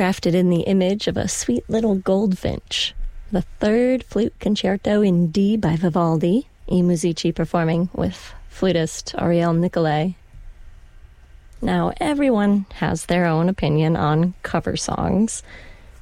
crafted in the image of a sweet little goldfinch. The third flute concerto in D by Vivaldi, I Musici performing with flutist Ariel Nicolai. Now, everyone has their own opinion on cover songs,